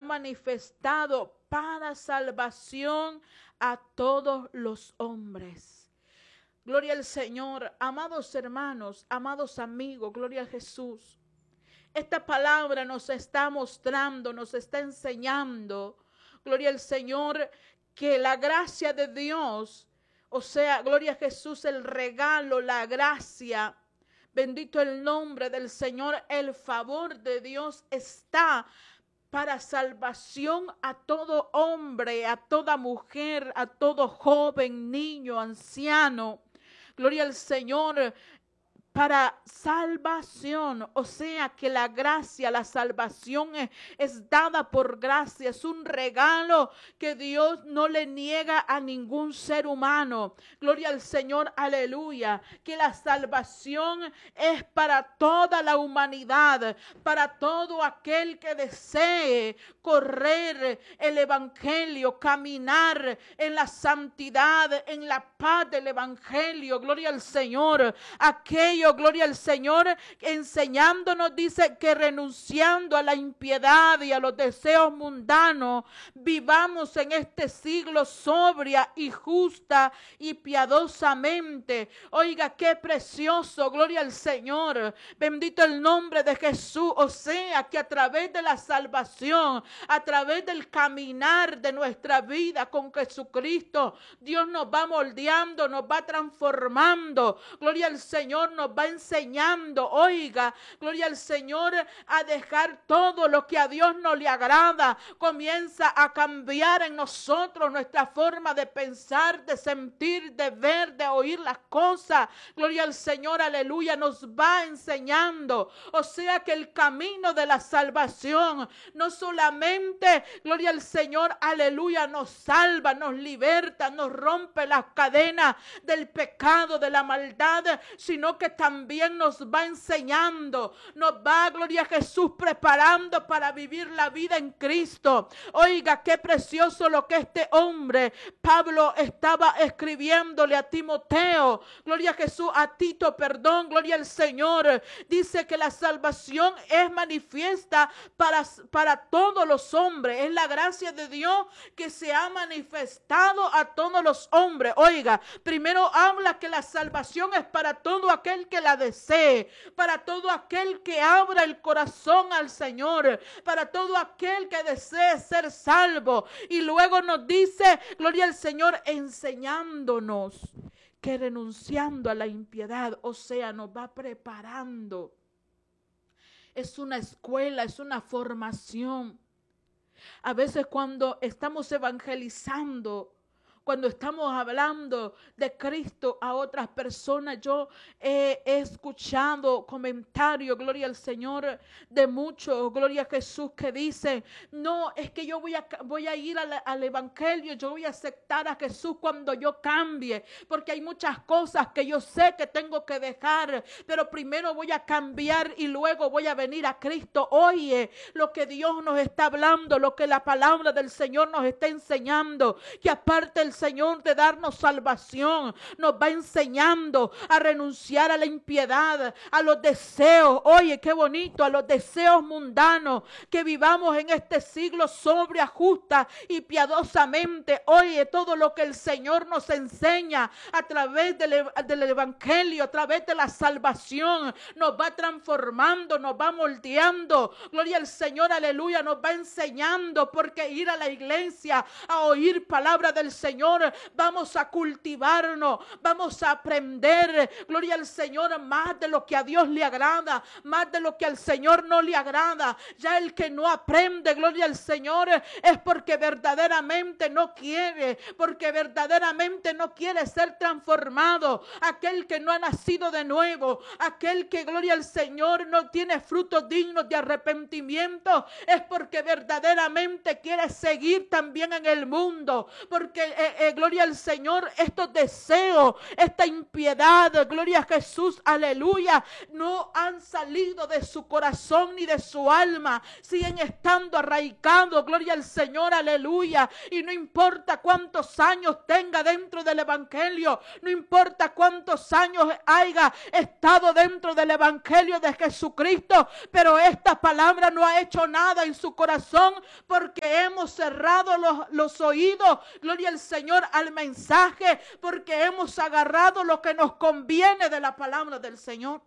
manifestado para salvación a todos los hombres. Gloria al Señor, amados hermanos, amados amigos, gloria a Jesús. Esta palabra nos está mostrando, nos está enseñando, gloria al Señor, que la gracia de Dios, o sea, gloria a Jesús, el regalo, la gracia, bendito el nombre del Señor, el favor de Dios está para salvación a todo hombre, a toda mujer, a todo joven, niño, anciano. Gloria al Señor, para salvación, o sea que la gracia, la salvación es dada por gracia, es un regalo que Dios no le niega a ningún ser humano. Gloria al Señor, aleluya, que la salvación es para toda la humanidad, para todo aquel que desee correr el evangelio, caminar en la santidad, en la paz del evangelio. Gloria al Señor, gloria al Señor, enseñándonos, dice que renunciando a la impiedad y a los deseos mundanos, vivamos en este siglo sobria y justa y piadosamente. Oiga, qué precioso, gloria al Señor, bendito el nombre de Jesús. O sea que a través de la salvación, a través del caminar de nuestra vida con Jesucristo, Dios nos va moldeando, nos va transformando. Gloria al Señor, nos va enseñando, oiga, gloria al Señor, a dejar todo lo que a Dios no le agrada. Comienza a cambiar en nosotros nuestra forma de pensar, de sentir, de ver, de oír las cosas. Gloria al Señor, aleluya, nos va enseñando. O sea que el camino de la salvación no solamente, gloria al Señor, aleluya, nos salva, nos liberta, nos rompe las cadenas del pecado, de la maldad, sino que también nos va enseñando, nos va, gloria a Jesús, preparando para vivir la vida en Cristo. Oiga, qué precioso lo que este hombre, Pablo, estaba escribiéndole a Timoteo, gloria a Jesús, a Tito, perdón, gloria al Señor. Dice que la salvación es manifiesta para todos los hombres, es la gracia de Dios que se ha manifestado a todos los hombres. Oiga, primero habla que la salvación es para todo aquel que la desee, para todo aquel que abra el corazón al Señor, para todo aquel que desee ser salvo. Y luego nos dice, gloria al Señor, enseñándonos que renunciando a la impiedad, o sea, nos va preparando. Es una escuela, es una formación. A veces cuando estamos evangelizando, cuando estamos hablando de Cristo a otras personas, yo he escuchado comentarios, gloria al Señor, de muchos, gloria a Jesús, que dicen, no, es que yo voy a ir al evangelio, yo voy a aceptar a Jesús cuando yo cambie, porque hay muchas cosas que yo sé que tengo que dejar, pero primero voy a cambiar y luego voy a venir a Cristo. Oye, lo que Dios nos está hablando, lo que la palabra del Señor nos está enseñando, que aparte el Señor de darnos salvación, nos va enseñando a renunciar a la impiedad, a los deseos, oye, qué bonito, a los deseos mundanos, que vivamos en este siglo sobria, justa y piadosamente. Oye, todo lo que el Señor nos enseña a través del evangelio, a través de la salvación, nos va transformando, nos va moldeando. Gloria al Señor, aleluya, nos va enseñando, porque ir a la iglesia a oír palabra del Señor, vamos a cultivarnos, vamos a aprender, gloria al Señor, más de lo que a Dios le agrada, más de lo que al Señor no le agrada. Ya el que no aprende, gloria al Señor, es porque verdaderamente no quiere, porque verdaderamente no quiere ser transformado. Aquel que no ha nacido de nuevo, aquel que, gloria al Señor, no tiene frutos dignos de arrepentimiento, es porque verdaderamente quiere seguir también en el mundo, porque gloria al Señor, estos deseos, esta impiedad, gloria a Jesús, aleluya, no han salido de su corazón ni de su alma, siguen estando arraigados, gloria al Señor, aleluya, y no importa cuántos años tenga dentro del evangelio, no importa cuántos años haya estado dentro del evangelio de Jesucristo, pero esta palabra no ha hecho nada en su corazón porque hemos cerrado los oídos, gloria al Señor, al mensaje, porque hemos agarrado lo que nos conviene de la palabra del Señor.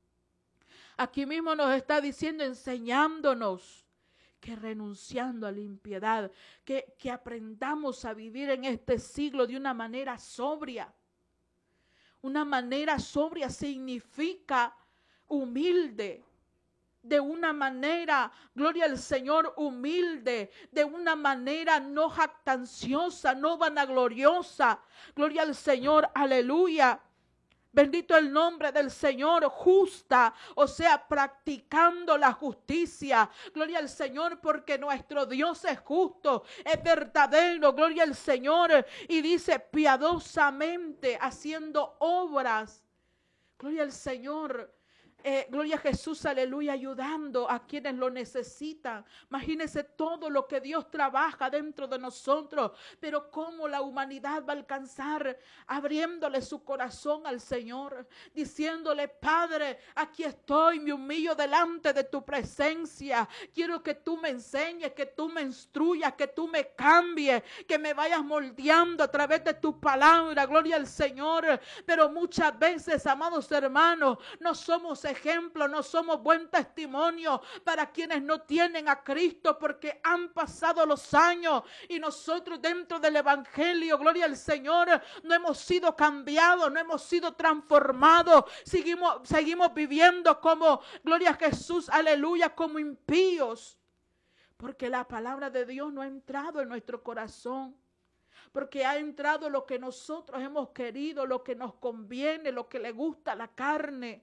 Aquí mismo nos está diciendo, enseñándonos que renunciando a la impiedad, que aprendamos a vivir en este siglo de una manera sobria. Una manera sobria significa humilde. De una manera, gloria al Señor, humilde, de una manera no jactanciosa, no vanagloriosa, gloria al Señor, aleluya. Bendito el nombre del Señor, justa, o sea, practicando la justicia. Gloria al Señor, porque nuestro Dios es justo, es verdadero, gloria al Señor. Y dice piadosamente, haciendo obras. Gloria al Señor. Gloria a Jesús, aleluya, ayudando a quienes lo necesitan. Imagínense todo lo que Dios trabaja dentro de nosotros, pero cómo la humanidad va a alcanzar abriéndole su corazón al Señor, diciéndole, Padre, aquí estoy, me humillo delante de tu presencia, quiero que tú me enseñes, que tú me instruyas, que tú me cambies, que me vayas moldeando a través de tu palabra, gloria al Señor. Pero muchas veces, amados hermanos, no somos ejemplo, no somos buen testimonio para quienes no tienen a Cristo, porque han pasado los años y nosotros dentro del evangelio, gloria al Señor, no hemos sido cambiados, no hemos sido transformados, seguimos viviendo como, gloria a Jesús, aleluya, como impíos, porque la palabra de Dios no ha entrado en nuestro corazón. Porque ha entrado lo que nosotros hemos querido, lo que nos conviene, lo que le gusta a la carne.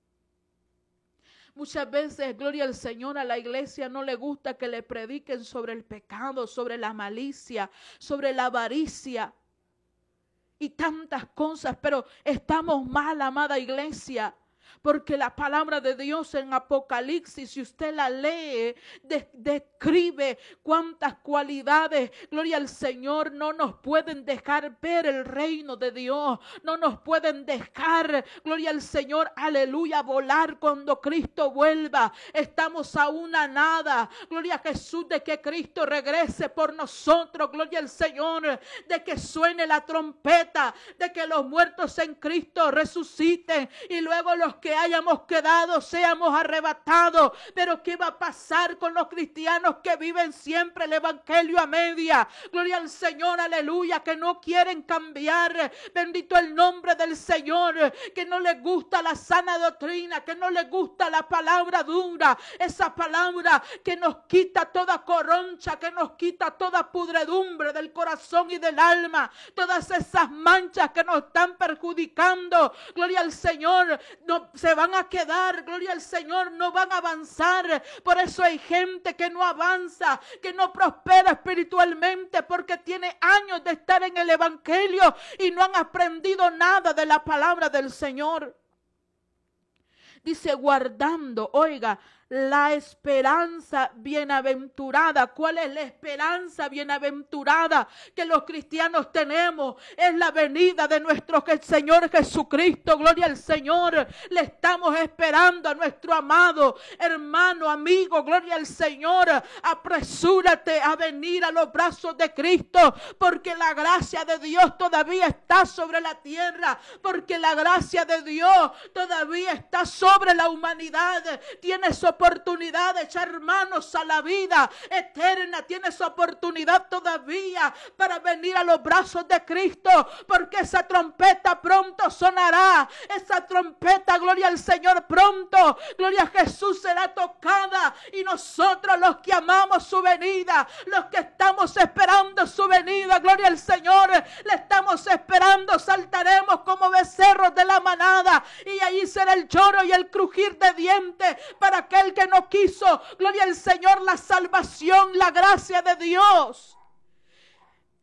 Muchas veces, gloria al Señor, a la iglesia no le gusta que le prediquen sobre el pecado, sobre la malicia, sobre la avaricia y tantas cosas, pero estamos mal, amada iglesia. Porque la palabra de Dios en Apocalipsis, si usted la lee, describe cuántas cualidades, gloria al Señor, no nos pueden dejar ver el reino de Dios. No nos pueden dejar, gloria al Señor, aleluya, volar cuando Cristo vuelva. Estamos a una nada, gloria a Jesús, de que Cristo regrese por nosotros, gloria al Señor, de que suene la trompeta, de que los muertos en Cristo resuciten y luego los que hayamos quedado seamos arrebatados. Pero ¿qué va a pasar con los cristianos que viven siempre el evangelio a media? Gloria al Señor, aleluya, que no quieren cambiar. Bendito el nombre del Señor, que no les gusta la sana doctrina, que no les gusta la palabra dura, esa palabra que nos quita toda corroncha, que nos quita toda pudredumbre del corazón y del alma, todas esas manchas que nos están perjudicando. Gloria al Señor, no se van a quedar, gloria al Señor, no van a avanzar. Por eso hay gente que no avanza, que no prospera espiritualmente, porque tiene años de estar en el evangelio y no han aprendido nada de la palabra del Señor. Dice guardando, oiga, la esperanza bienaventurada. ¿Cuál es la esperanza bienaventurada que los cristianos tenemos? Es la venida de nuestro Señor Jesucristo. Gloria al Señor. Le estamos esperando a nuestro amado hermano, amigo. Gloria al Señor. Apresúrate a venir a los brazos de Cristo, porque la gracia de Dios todavía está sobre la tierra, porque la gracia de Dios todavía está sobre la humanidad. Tienes oportunidad de echar manos a la vida eterna. Tienes oportunidad todavía para venir a los brazos de Cristo, porque esa trompeta pronto sonará. Esa trompeta, gloria al Señor, pronto, gloria a Jesús, será tocada. Y nosotros, los que amamos su venida, los que estamos esperando su venida, gloria al Señor, le estamos esperando, saltaremos como becerros de la manada, y allí será el lloro y el crujir de dientes para aquel que no quiso, gloria al Señor, la salvación, la gracia de Dios.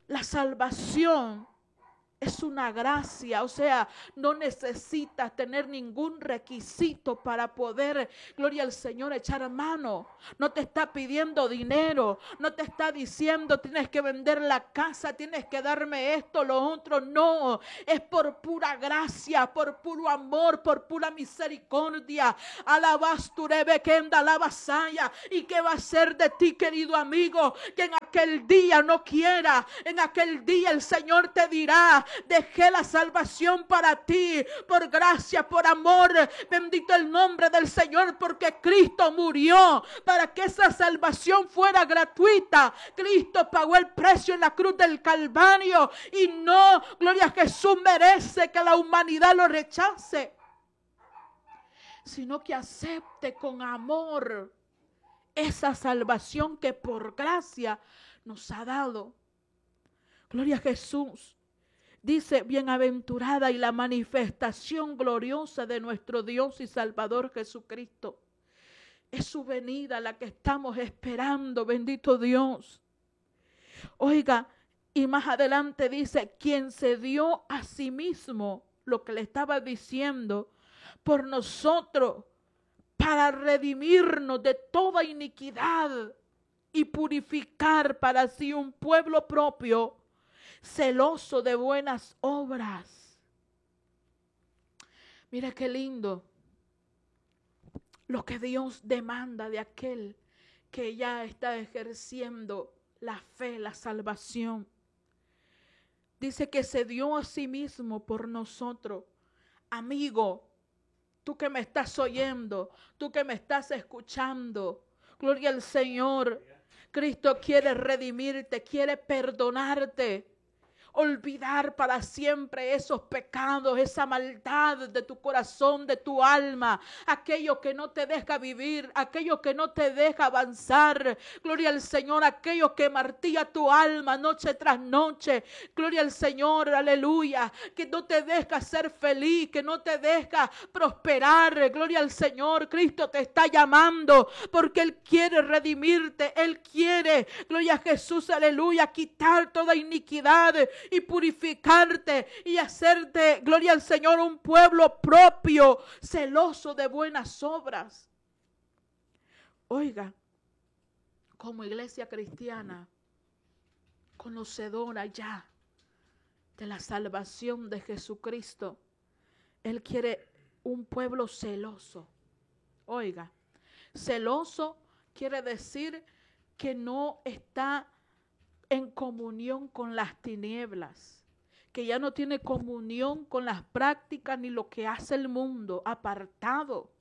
La salvación es una gracia, o sea, no necesitas tener ningún requisito para poder, gloria al Señor, echar mano. No te está pidiendo dinero, no te está diciendo tienes que vender la casa, tienes que darme esto, lo otro. No, es por pura gracia, por puro amor, por pura misericordia. Alabasturebe kenda alabasaya. ¿Y qué va a ser de ti, querido amigo? Que en aquel día no quiera, en aquel día el Señor te dirá: dejé la salvación para ti, por gracia, por amor. Bendito el nombre del Señor, porque Cristo murió para que esa salvación fuera gratuita. Cristo pagó el precio en la cruz del Calvario y no, gloria a Jesús, merece que la humanidad lo rechace, sino que acepte con amor esa salvación que por gracia nos ha dado. Gloria a Jesús. Dice: bienaventurada y la manifestación gloriosa de nuestro Dios y Salvador Jesucristo. Es su venida la que estamos esperando, bendito Dios. Oiga, y más adelante dice: quien se dio a sí mismo, lo que le estaba diciendo, por nosotros, para redimirnos de toda iniquidad y purificar para sí un pueblo propio, celoso de buenas obras. Mira qué lindo lo que Dios demanda de aquel que ya está ejerciendo la fe, la salvación. Dice que se dio a sí mismo por nosotros. Amigo, tú que me estás oyendo, tú que me estás escuchando, gloria al Señor. Cristo quiere redimirte, quiere perdonarte, olvidar para siempre esos pecados, esa maldad de tu corazón, de tu alma, aquello que no te deja vivir, aquello que no te deja avanzar. Gloria al Señor, aquello que martilla tu alma noche tras noche. Gloria al Señor, aleluya, que no te deja ser feliz, que no te deja prosperar. Gloria al Señor, Cristo te está llamando porque Él quiere redimirte, Él quiere, gloria a Jesús, aleluya, quitar toda iniquidad y purificarte y hacerte, gloria al Señor, un pueblo propio, celoso de buenas obras. Oiga, como iglesia cristiana, conocedora ya de la salvación de Jesucristo, Él quiere un pueblo celoso. Oiga, celoso quiere decir que no está en comunión con las tinieblas, que ya no tiene comunión con las prácticas ni lo que hace el mundo, apartado,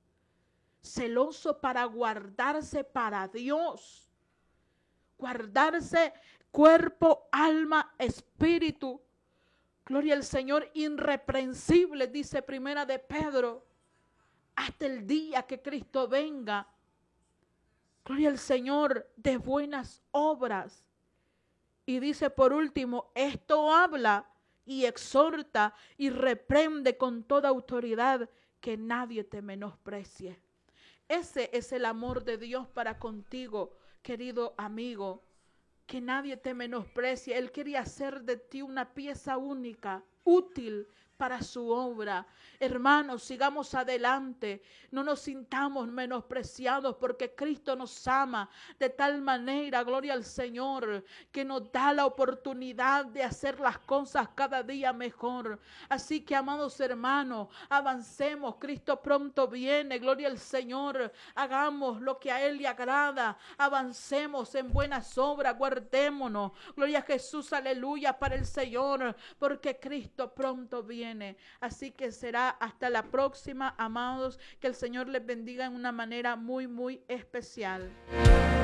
celoso para guardarse para Dios, guardarse cuerpo, alma, espíritu. Gloria al Señor, irreprensible, dice Primera de Pedro, hasta el día que Cristo venga. Gloria al Señor, de buenas obras. Y dice por último: esto habla y exhorta y reprende con toda autoridad, que nadie te menosprecie. Ese es el amor de Dios para contigo, querido amigo. Que nadie te menosprecie. Él quería hacer de ti una pieza única, útil para su obra. Hermanos, sigamos adelante. No nos sintamos menospreciados, porque Cristo nos ama de tal manera, gloria al Señor, que nos da la oportunidad de hacer las cosas cada día mejor. Así que, amados hermanos, avancemos. Cristo pronto viene, gloria al Señor. Hagamos lo que a Él le agrada. Avancemos en buenas obras, guardémonos. Gloria a Jesús, aleluya, para el Señor, porque Cristo pronto viene. Así que será hasta la próxima, amados. Que el Señor les bendiga en una manera muy, muy especial.